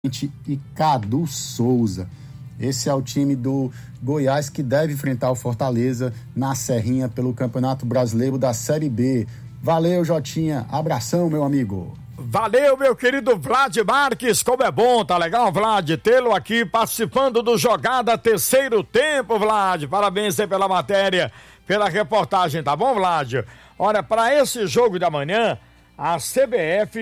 e Cadu Souza. Esse é o time do Goiás que deve enfrentar o Fortaleza na Serrinha pelo Campeonato Brasileiro da Série B. Valeu, Jotinha. Abração, meu amigo. Valeu, meu querido Vlad Marques. Como é bom, tá legal, Vlad, tê-lo aqui participando do Jogada Terceiro Tempo, Vlad. Parabéns aí pela matéria, pela reportagem, tá bom, Vlad? Olha, para esse jogo da manhã, a CBF